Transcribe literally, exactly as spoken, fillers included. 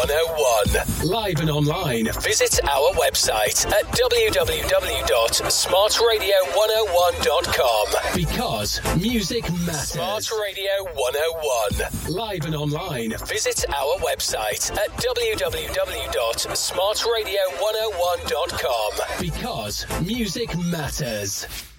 one oh one. Live and online, visit our website at w w w dot smart radio one oh one dot com. Because music matters. Smart Radio one oh one. Live and online, visit our website at w w w dot smart radio one oh one dot com. Because music matters.